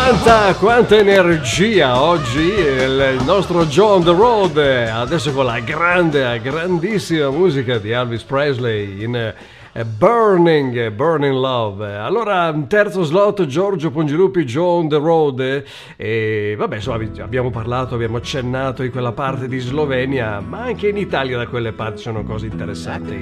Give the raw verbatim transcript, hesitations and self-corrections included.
Quanta, quanta energia oggi il nostro Joe on the Road, adesso con la grande, grandissima musica di Elvis Presley in eh, Burning, Burning Love. Allora, terzo slot, Giorgio Pongilupi, Joe on the Road, e vabbè, insomma, abbiamo parlato, abbiamo accennato in quella parte di Slovenia, ma anche in Italia da quelle parti sono cose interessanti.